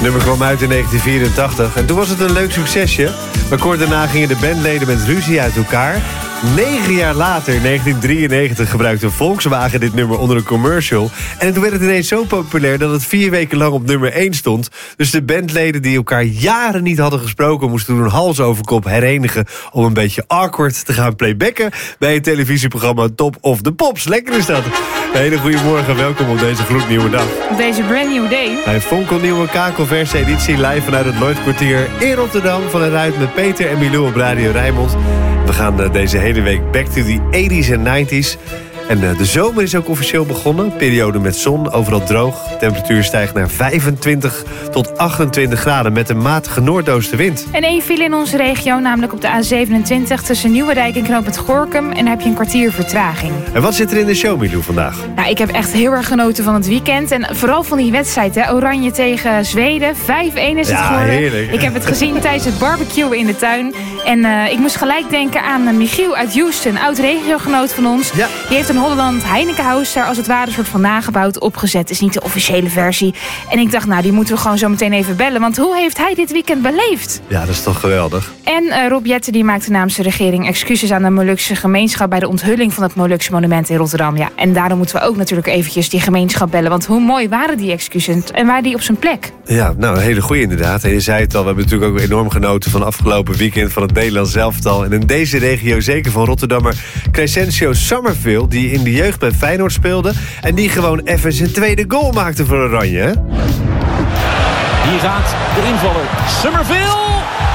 nummer kwam uit in 1984 en toen was het een leuk succesje. Maar kort daarna gingen de bandleden met ruzie uit elkaar. 9 jaar later, in 1993, gebruikte Volkswagen dit nummer onder een commercial. En toen werd het ineens zo populair dat het 4 weken lang op nummer 1 stond. Dus de bandleden die elkaar jaren niet hadden gesproken moesten toen hals over kop herenigen om een beetje awkward te gaan playbacken bij het televisieprogramma Top of the Pops. Lekker is dat. Een hele goede morgen, welkom op deze gloednieuwe dag. Op deze brand new day. Bij fonkelnieuwe kakelverse editie live vanuit het Lloydkwartier in Rotterdam van een ruit met Peter en Milou op Radio Rijnmond. We gaan deze hele week back to the 80s en 90s. En de zomer is ook officieel begonnen. Periode met zon, overal droog. De temperatuur stijgt naar 25 tot 28 graden met een matige noordoostenwind. En één file in onze regio, namelijk op de A27 tussen Nieuwedijk en Knoop het Gorinchem. En daar heb je een kwartier vertraging. En wat zit er in de show, Milou, vandaag? Nou, ik heb echt heel erg genoten van het weekend. En vooral van die wedstrijd, hè. Oranje tegen Zweden. 5-1 is het geworden. Heerlijk. Ik heb het gezien tijdens het barbecuen in de tuin. En ik moest gelijk denken aan Michiel uit Houston, oud-regiogenoot van ons. Ja. Die heeft een Holland Heineken House daar als het ware een soort van nagebouwd opgezet. Is niet de officiële versie. En ik dacht, nou, die moeten we gewoon zo meteen even bellen. Want hoe heeft hij dit weekend beleefd? Ja, dat is toch geweldig. En Rob Jetten die maakte namens de regering excuses aan de Molukse gemeenschap bij de onthulling van het Molukse monument in Rotterdam. Ja, en daarom moeten we ook natuurlijk eventjes die gemeenschap bellen. Want hoe mooi waren die excuses en waren die op zijn plek? Ja, nou, een hele goeie inderdaad. En je zei het al, we hebben natuurlijk ook enorm genoten van afgelopen weekend van het Nederlands elftal. En in deze regio zeker van Rotterdammer Crescencio Summerville, die in de jeugd bij Feyenoord speelde en die gewoon even zijn tweede goal maakte voor Oranje, hè? Hier gaat de invaller Summerville.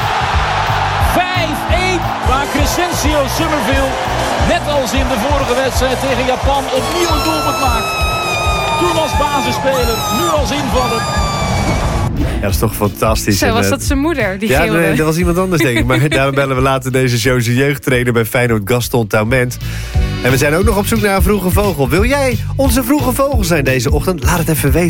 5-1, waar Crescencio Summerville, net als in de vorige wedstrijd tegen Japan, opnieuw een doelpunt maakt. Toen als basisspeler, nu als invaller. Ja, dat is toch fantastisch. Zo, was dat zijn moeder, die ja, gilde? Nee, dat was iemand anders, denk ik. Maar daar bellen we later deze show zijn jeugdtrainer bij Feyenoord, Gaston Taument. En we zijn ook nog op zoek naar een vroege vogel. Wil jij onze vroege vogel zijn deze ochtend? Laat het even weten.